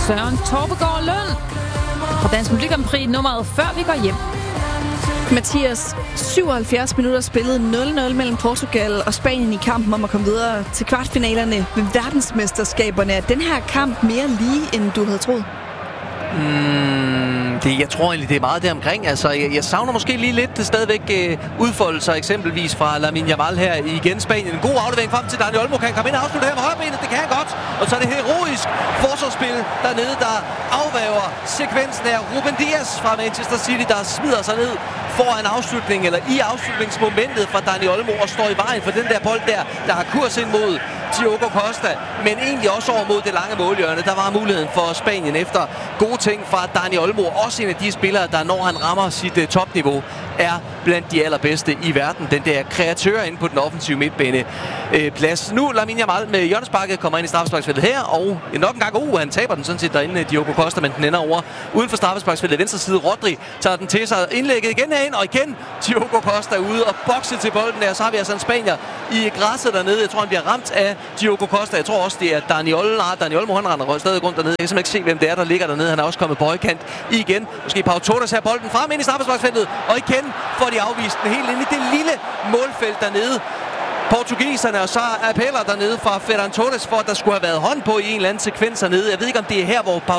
Søren Torpegaard Løn fra Dansk Melodi Grand Prix nummeret Før vi går hjem. Mathias, 77 minutter spillet 0-0 mellem Portugal og Spanien i kampen om at komme videre til kvartfinalerne ved verdensmesterskaberne. Er den her kamp mere lige, end du havde troet? Jeg tror egentlig, det er meget deromkring. Altså, jeg savner måske lige lidt det stadigvæk udfoldelser, eksempelvis fra Lamine Yamal her igen. Spanien. En god aflevering frem til Dani Olmo. Kan komme ind og afslutte her med højrebenet. Det kan han godt. Og så er det heroisk forsvarsspil dernede, der afværger sekvensen af Ruben Dias fra Manchester City, der smider sig ned foran afslutningen, eller i afslutningsmomentet fra Dani Olmo, og står i vejen for den der bold der har kurs ind mod Diogo Costa, men egentlig også over mod det lange målhjørne. Der var muligheden for Spanien efter gode ting fra Dani Olmo. Også en af de spillere, der når han rammer sit topniveau, er blandt de allerbedste i verden. Den der kreatør inde på den offensive midtbane plads. Nu Lamine Yamal med hjørnesparket kommer ind i straffesparksfeltet her, og nok en gang, han taber den sådan set derinde, Diogo Costa, men den ender over uden for straffesparksfeltet. Venstre side, Rodri tager den til sig, indlægget igen herind, og igen Diogo Costa ude og bokse til bolden der. Så har vi altså en spanier i græsset dernede. Jeg tror, han bliver ramt af Diogo Costa. Jeg tror også, det er Dani Olmo, han render stadig rundt dernede. Jeg kan simpelthen ikke se, hvem det er, der ligger dernede. Han er også kommet på højkant igen. Måske Pau Torres her bolden frem ind i straffesparksfeltet, og igen får de afvist den helt ind i det lille målfelt dernede. Portugiserne, og så appeller dernede fra Ferran Torres for, at der skulle have været hånd på i en eller anden sekvens hernede. Jeg ved ikke, om det er her, hvor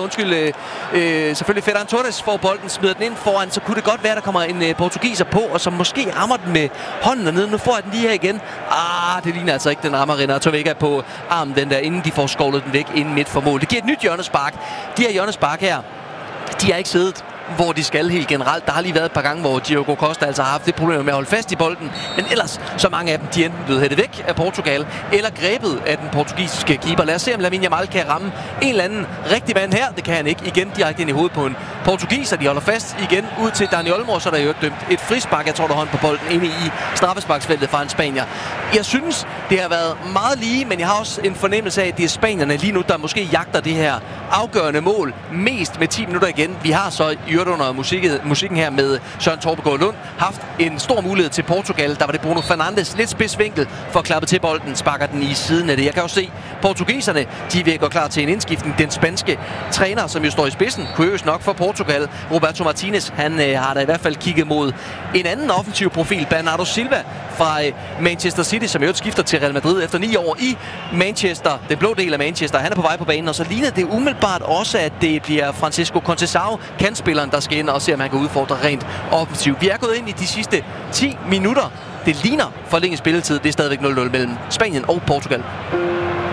selvfølgelig Ferran Torres får bolden, smider den ind foran, så kunne det godt være, der kommer en portugiser på, og som måske rammer den med hånden dernede. Nu får jeg den lige her igen. Det ligner altså ikke, den rammer Renato Vega på armen, den der, inden de får skovlet den væk inden midt for mål. Det giver et nyt hjørnespark. De her hjørnespark her, de har ikke siddet hvor de skal helt generelt. Der har lige været et par gange, hvor Diogo Costa altså har haft det problem med at holde fast i bolden. Men ellers, så mange af dem, de enten blevet hættet væk af Portugal, eller grebet af den portugisiske keeper. Lad os se, om Lamine Yamal kan ramme en eller anden rigtig mand her. Det kan han ikke. Igen direkte ind i hovedet på en portugiser. De holder fast igen ud til Dani Olmo, så er der jo dømt et frispark. Jeg tror, der hånd på bolden inde i straffesparksfeltet fra en spanier. Jeg synes, det har været meget lige, men jeg har også en fornemmelse af, at det er spanierne lige nu, der måske jagter det her afgørende mål mest med 10 minutter igen. Vi har så under musikken her med Søren Torpegaard Lund haft en stor mulighed til Portugal. Der var det Bruno Fernandes, lidt spidsvinkel for at klappe til bolden, sparker den i siden af det. Jeg kan jo se, portugiserne, de vil gå klar til en indskiftning. Den spanske træner, som jo står i spidsen, kuriøst nok for Portugal, Roberto Martinez, han har da i hvert fald kigget mod en anden offensiv profil, Bernardo Silva fra Manchester City, som jo skifter til Real Madrid efter 9 år i Manchester, den blå del af Manchester. Han er på vej på banen, og så ligner det umiddelbart også, at det bliver Francisco Conceição, kantspilleren, der skal ind og se, om han kan udfordre rent offensivt. Vi er gået ind i de sidste 10 minutter. Det ligner forlænget spilletid. Det er stadigvæk 0-0 mellem Spanien og Portugal.